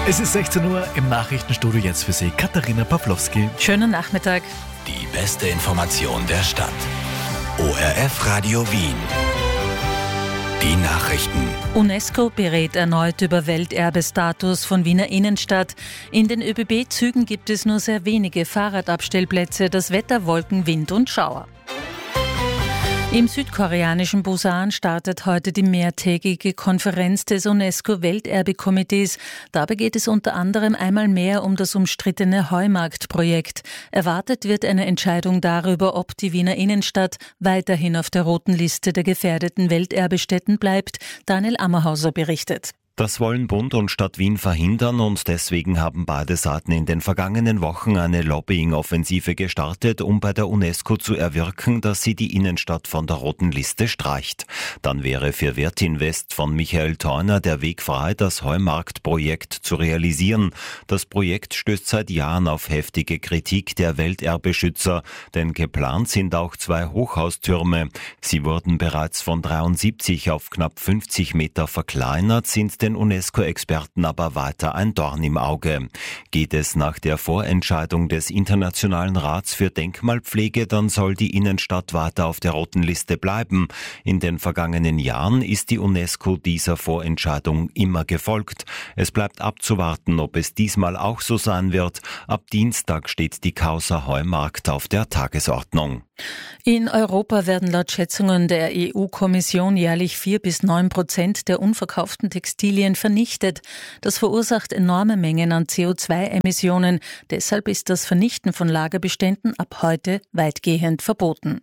Es ist 16 Uhr im Nachrichtenstudio, jetzt für Sie Katharina Pawlowski. Schönen Nachmittag. Die beste Information der Stadt. ORF Radio Wien. Die Nachrichten. UNESCO berät erneut über Welterbestatus von Wiener Innenstadt. In den ÖBB-Zügen gibt es nur sehr wenige Fahrradabstellplätze. Das Wetter, Wolken, Wind und Schauer. Im südkoreanischen Busan startet heute die mehrtägige Konferenz des UNESCO-Welterbekomitees. Dabei geht es unter anderem einmal mehr um das umstrittene Heumarkt-Projekt. Erwartet wird eine Entscheidung darüber, ob die Wiener Innenstadt weiterhin auf der roten Liste der gefährdeten Welterbestätten bleibt. Daniel Ammerhauser berichtet. Das wollen Bund und Stadt Wien verhindern und deswegen haben beide Seiten in den vergangenen Wochen eine Lobbying-Offensive gestartet, um bei der UNESCO zu erwirken, dass sie die Innenstadt von der roten Liste streicht. Dann wäre für Wertinvest von Michael Thorner der Weg frei, das Heumarkt-Projekt zu realisieren. Das Projekt stößt seit Jahren auf heftige Kritik der Welterbeschützer, denn geplant sind auch 2 Hochhaustürme. Sie wurden bereits von 73 auf knapp 50 Meter verkleinert, sind den UNESCO-Experten aber weiter ein Dorn im Auge. Geht es nach der Vorentscheidung des Internationalen Rats für Denkmalpflege, dann soll die Innenstadt weiter auf der roten Liste bleiben. In den vergangenen Jahren ist die UNESCO dieser Vorentscheidung immer gefolgt. Es bleibt abzuwarten, ob es diesmal auch so sein wird. Ab Dienstag steht die Causa Heumarkt auf der Tagesordnung. In Europa werden laut Schätzungen der EU-Kommission jährlich 4-9% der unverkauften Textilien vernichtet. Das verursacht enorme Mengen an CO2-Emissionen. Deshalb ist das Vernichten von Lagerbeständen ab heute weitgehend verboten.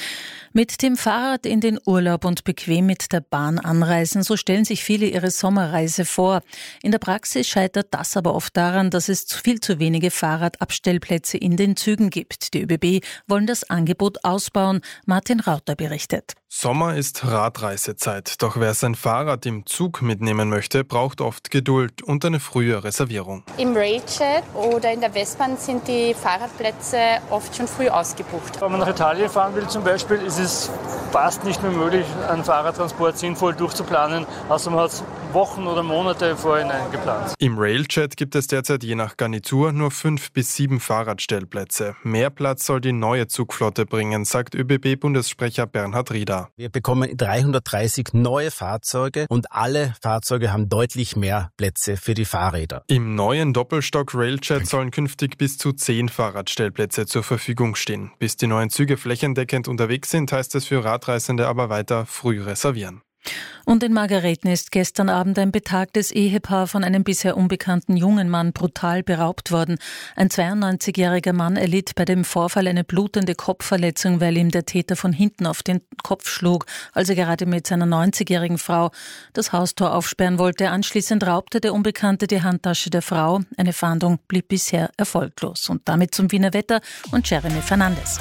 Mit dem Fahrrad in den Urlaub und bequem mit der Bahn anreisen, so stellen sich viele ihre Sommerreise vor. In der Praxis scheitert das aber oft daran, dass es viel zu wenige Fahrradabstellplätze in den Zügen gibt. Die ÖBB wollen das Angebot ausbauen. Martin Rauter berichtet. Sommer ist Radreisezeit, doch wer sein Fahrrad im Zug mitnehmen möchte, braucht oft Geduld und eine frühe Reservierung. Im Railjet oder in der Westbahn sind die Fahrradplätze oft schon früh ausgebucht. Wenn man nach Italien fahren will zum Beispiel, ist es fast nicht mehr möglich, einen Fahrradtransport sinnvoll durchzuplanen, außer man hat es Wochen oder Monate vorhinein geplant. Im Railjet gibt es derzeit je nach Garnitur nur 5 bis 7 Fahrradstellplätze. Mehr Platz soll die neue Zugflotte bringen, sagt ÖBB-Bundessprecher Bernhard Rieder. Wir bekommen 330 neue Fahrzeuge und alle Fahrzeuge haben deutlich mehr Plätze für die Fahrräder. Im neuen Doppelstock-Railjet sollen künftig bis zu 10 Fahrradstellplätze zur Verfügung stehen. Bis die neuen Züge flächendeckend unterwegs sind, heißt es für Radreisende aber weiter früh reservieren. Und in Margareten ist gestern Abend ein betagtes Ehepaar von einem bisher unbekannten jungen Mann brutal beraubt worden. Ein 92-jähriger Mann erlitt bei dem Vorfall eine blutende Kopfverletzung, weil ihm der Täter von hinten auf den Kopf schlug, als er gerade mit seiner 90-jährigen Frau das Haustor aufsperren wollte. Anschließend raubte der Unbekannte die Handtasche der Frau. Eine Fahndung blieb bisher erfolglos. Und damit zum Wiener Wetter und Jeremy Fernandes.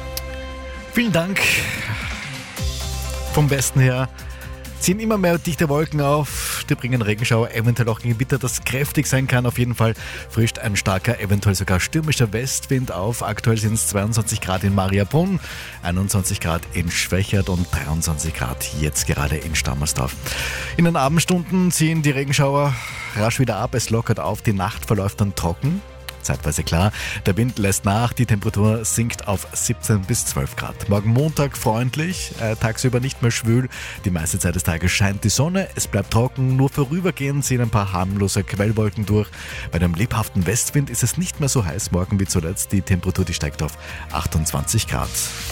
Vielen Dank. Vom Westen her ziehen immer mehr dichte Wolken auf, die bringen Regenschauer, eventuell auch Gewitter, das kräftig sein kann. Auf jeden Fall frischt ein starker, eventuell sogar stürmischer Westwind auf. Aktuell sind es 22 Grad in Mariabrunn, 21 Grad in Schwächert und 23 Grad jetzt gerade in Stammersdorf. In den Abendstunden ziehen die Regenschauer rasch wieder ab, es lockert auf, die Nacht verläuft dann trocken. Zeitweise klar, der Wind lässt nach, die Temperatur sinkt auf 17 bis 12 Grad. Morgen Montag freundlich, tagsüber nicht mehr schwül, die meiste Zeit des Tages scheint die Sonne, es bleibt trocken, nur vorübergehend ziehen ein paar harmlose Quellwolken durch. Bei einem lebhaften Westwind ist es nicht mehr so heiß morgen wie zuletzt, die Temperatur die steigt auf 28 Grad.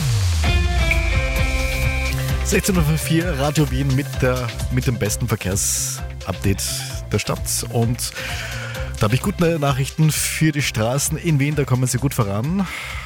16.04 Uhr, Radio Wien mit dem besten Verkehrsupdate der Stadt und da habe ich gute Nachrichten für die Straßen in Wien, da kommen sie gut voran.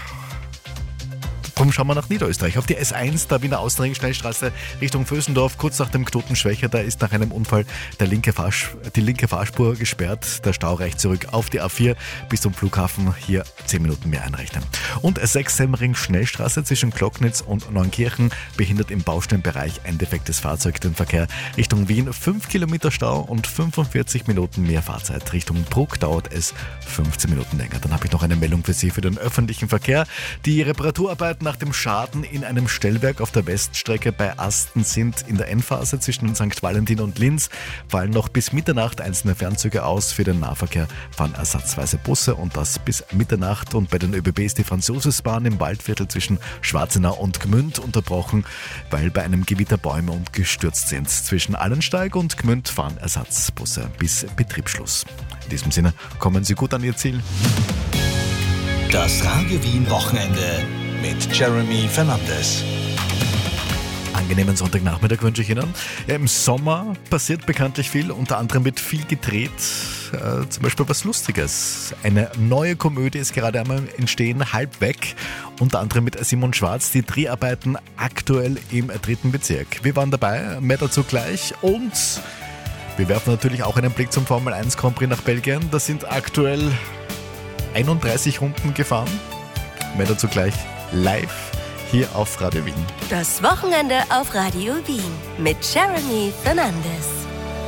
Drum schauen wir nach Niederösterreich. Auf die S1 der Wiener Außenring-Schnellstraße Richtung Vösendorf, kurz nach dem Knoten Schwächer, da ist nach einem Unfall die linke Fahrspur gesperrt. Der Stau reicht zurück auf die A4 bis zum Flughafen. Hier 10 Minuten mehr einrechnen. Und S6 Semmering-Schnellstraße zwischen Glocknitz und Neunkirchen behindert im Baustellenbereich ein defektes Fahrzeug den Verkehr Richtung Wien. 5 Kilometer Stau und 45 Minuten mehr Fahrzeit. Richtung Bruck dauert es 15 Minuten länger. Dann habe ich noch eine Meldung für Sie für den öffentlichen Verkehr. Die Reparaturarbeiten nach nach dem Schaden in einem Stellwerk auf der Weststrecke bei Asten sind in der Endphase zwischen St. Valentin und Linz. Fallen noch bis Mitternacht einzelne Fernzüge aus. Für den Nahverkehr fahren ersatzweise Busse und das bis Mitternacht. Und bei den ÖBB ist die Franz-Josefs-Bahn im Waldviertel zwischen Schwarzenau und Gmünd unterbrochen, weil bei einem Gewitter Bäume umgestürzt sind. Zwischen Allensteig und Gmünd fahren Ersatzbusse bis Betriebsschluss. In diesem Sinne, kommen Sie gut an Ihr Ziel. Das Radio Wien Wochenende mit Jeremy Fernandes. Angenehmen Sonntagnachmittag wünsche ich Ihnen. Ja, im Sommer passiert bekanntlich viel, unter anderem wird viel gedreht, zum Beispiel was Lustiges. Eine neue Komödie ist gerade einmal entstehen, halb weg, unter anderem mit Simon Schwarz, die Dreharbeiten aktuell im 3. Bezirk. Wir waren dabei, mehr dazu gleich und wir werfen natürlich auch einen Blick zum Formel 1 Grand Prix nach Belgien. Da sind aktuell 31 Runden gefahren. Mehr dazu gleich live hier auf Radio Wien. Das Wochenende auf Radio Wien mit Jeremy Fernandes.